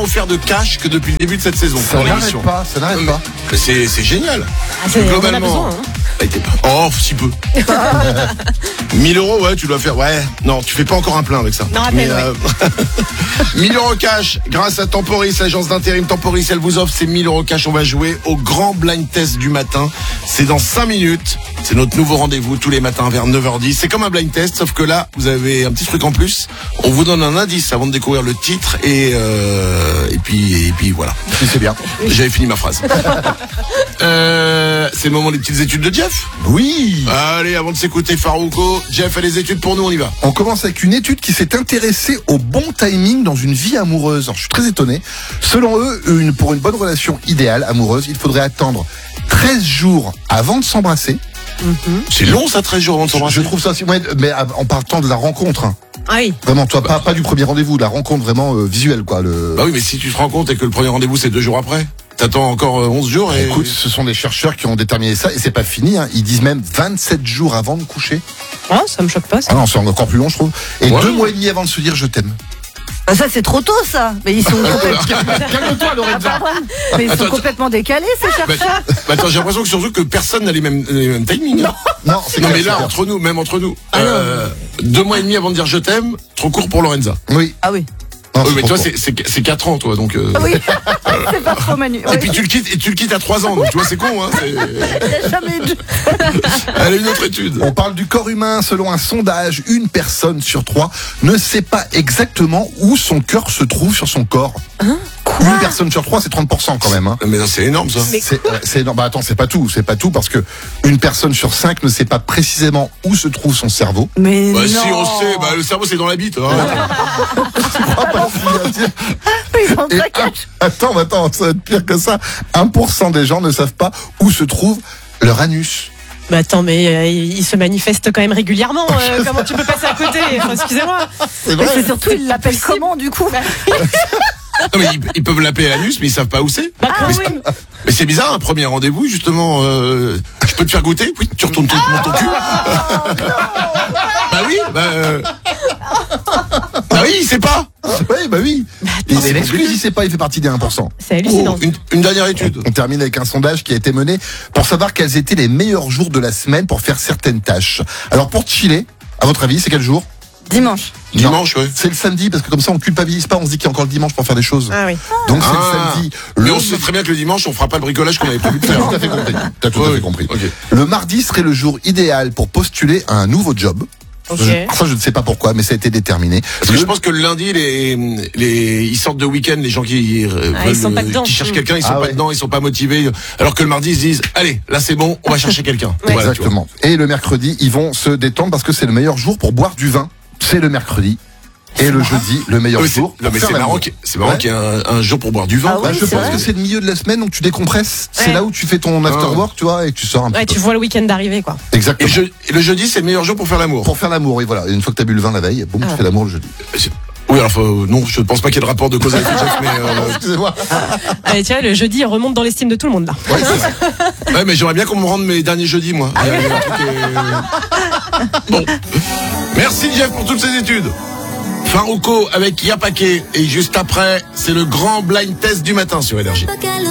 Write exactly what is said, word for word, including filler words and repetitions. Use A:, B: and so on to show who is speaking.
A: offert de cash que depuis le début de cette saison.
B: Ça n'arrête pas, ça n'arrête pas.
A: C'est, c'est génial.
C: Ah, c'est,
A: Globalement.
C: on en a besoin, hein.
A: Oh, si peu. mille euros, ouais, tu dois faire. Ouais, non, tu fais pas encore un plein avec ça.
C: Non, à peine,
A: Mais,
C: ouais.
A: euh, mille euros cash, grâce à Temporis, l'agence d'intérim Temporis, elle vous offre ces mille euros cash. On va jouer au grand blind test du matin. C'est dans cinq minutes. C'est notre nouveau rendez-vous tous les matins vers neuf heures dix. C'est comme un blind test, sauf que là, vous avez un petit truc en plus. On vous donne un indice avant de découvrir le titre et euh, et puis et puis voilà.
B: C'est bien.
A: J'avais fini ma phrase. euh, c'est le moment des petites études de Jeff.
B: Oui.
A: Allez, avant de s'écouter Farouko, Jeff a les études pour nous, on y va.
B: On commence avec une étude qui s'est intéressée au bon timing dans une vie amoureuse. Alors, je suis très étonné. Selon eux, une, pour une bonne relation idéale amoureuse, il faudrait attendre treize jours avant de s'embrasser.
C: Mm-hmm.
A: C'est long ça, treize jours avant de s'embrasser.
B: Je trouve ça aussi, ouais, mais en partant de la rencontre. Hein.
C: Ah oui.
B: Vraiment, toi, pas, pas du premier rendez-vous, de la rencontre vraiment euh, visuelle, quoi. Le...
A: Bah oui, mais si tu te rends compte et que le premier rendez-vous c'est deux jours après, t'attends encore euh, onze jours et...
B: Écoute, ce sont des chercheurs qui ont déterminé ça et c'est pas fini. Hein. Ils disent même vingt-sept jours avant de coucher.
C: Ah, ça me choque pas, ça.
B: Ah non, c'est encore plus long, je trouve. Et
A: Ouais.
B: deux mois et demi avant de se dire je t'aime.
D: Bah ça c'est trop tôt ça. Mais ils sont complètement,
B: Calme-toi, Lorenza.
D: mais ils sont
A: Attends,
D: complètement décalés ces
A: Bah,
D: chercheurs.
A: bah attends, j'ai l'impression que surtout que personne n'a les mêmes, les mêmes timings. hein.
B: Non, c'est
A: Non
B: clair,
A: mais là,
B: c'est clair.
A: entre nous, même entre nous, euh, deux mois et demi avant de dire je t'aime, trop court pour Lorenza.
B: Oui.
D: Ah oui.
B: Non,
A: oui,
B: c'est
A: mais
B: trop
A: toi,
B: court.
A: c'est, c'est, c'est quatre ans, toi, donc... Euh...
D: Ah oui. C'est pas trop Manu.
A: Et
D: Ouais.
A: puis tu le quittes, et tu le quittes à trois ans, donc tu vois, c'est con, hein. C'est...
D: Il y a jamais de...
A: Allez, une autre étude.
B: On parle du corps humain. Selon un sondage, une personne sur trois ne sait pas exactement où son cœur se trouve sur son corps. Une personne sur trois, c'est trente pour cent quand même. Hein.
A: Mais non, c'est énorme, ça.
B: C'est, euh, c'est énorme. Bah attends, c'est pas tout, c'est pas tout parce que une personne sur cinq ne sait pas précisément où se trouve son cerveau.
D: Mais
A: Bah
D: non.
A: si, on sait, bah le cerveau c'est dans la bite. Hein.
B: Ah, bah, c'est bien dire.
D: Ils ont
B: Et
D: pas
B: un-
D: catch.
B: attends, attends, ça va être pire que ça. un pour cent des gens ne savent pas où se trouve leur anus.
C: Bah attends, mais euh, il il se manifeste quand même régulièrement. euh, comment tu peux passer à côté? Enfin, excusez-moi.
B: C'est
D: Mais
B: vrai.
D: c'est surtout ils l'appellent
C: possible.
D: comment du coup?
A: Non, mais ils, ils peuvent l'appeler l'anus, mais ils savent pas où c'est.
C: Ah
A: mais,
C: oui.
A: c'est mais c'est bizarre, un premier rendez-vous, justement. Euh, je peux te faire goûter? Oui, tu retournes ton, ton cul. Bah oui, bah. Euh... Bah oui, il sait pas.
B: Oui, bah oui. Et c'est l'excuse, il sait pas, il fait partie des un pour cent.
C: C'est hallucinant.
A: Oh, une, une dernière étude.
B: On termine avec un sondage qui a été mené pour savoir quels étaient les meilleurs jours de la semaine pour faire certaines tâches. Alors pour chiller, à votre avis, c'est quel jour?
D: Dimanche.
A: Dimanche, ouais.
B: C'est le samedi parce que comme ça on culpabilise pas, on se dit qu'il y a encore le dimanche pour faire des choses.
C: Ah oui.
B: Donc c'est
A: Ah.
B: le samedi.
A: Mais
B: Le
A: on sait très bien que le dimanche, on fera pas le bricolage qu'on avait prévu de
B: T'as
A: faire.
B: tout à fait compris. T'as tout à
A: Ouais,
B: fait compris.
A: ok.
B: Le mardi serait le jour idéal pour postuler à un nouveau job.
C: Ok.
B: Je- ça, je ne sais pas pourquoi, mais ça a été déterminé.
A: Parce que
B: Le-
A: je pense que le lundi, les, les, ils sortent de week-end, les gens qui, euh,
C: Ah, ils sont
A: veulent,
C: pas
A: euh,
C: dedans.
A: qui cherchent
C: Mm.
A: quelqu'un, ils sont
B: Ah
A: pas
B: ouais.
A: dedans, ils sont pas motivés. Alors que le mardi, ils se disent, allez, là c'est bon, on va chercher quelqu'un.
C: Ouais.
A: Voilà, tu vois.
B: Exactement. Et le mercredi, ils vont se détendre parce que c'est le meilleur jour pour boire du vin. C'est le mercredi. Et le jeudi, le meilleur
A: Non, mais c'est,
B: jour.
A: non, mais
B: pour faire
A: c'est marrant
B: l'amour.
A: qu'il c'est marrant
B: Ouais.
A: qu'il y ait un, un jour pour boire du vin.
D: Ah
B: Bah,
D: oui,
B: je
D: c'est
B: pense
D: vrai.
B: que c'est le milieu de la semaine, donc tu décompresses. C'est
C: Ouais.
B: là où tu fais ton after
A: Ah.
B: work, tu vois, et que tu sors un
C: Ouais,
B: petit
C: tu
B: peu.
C: vois le week-end arriver, quoi.
A: Et,
B: Exactement.
A: je- et le jeudi, c'est le meilleur jour pour faire l'amour.
B: Pour faire l'amour, et voilà. Et une fois que t'as bu le vin la veille, boum,
C: Ah.
B: tu fais l'amour le jeudi.
A: C'est- Oui, alors faut- non, je ne pense pas qu'il y ait de rapport de cause à effet, Jeff, mais euh,
B: Excusez-moi.
C: Allez, tiens, le jeudi, il remonte dans l'estime de tout le monde, là.
B: Ouais, c'est ça.
A: ouais, mais j'aimerais bien qu'on me rende mes derniers jeudis, moi. Il y a- il y a un truc, euh, Bon, merci Jeff pour toutes ces études. Farouko avec Yapake et juste après, c'est le grand blind test du matin sur Énergie.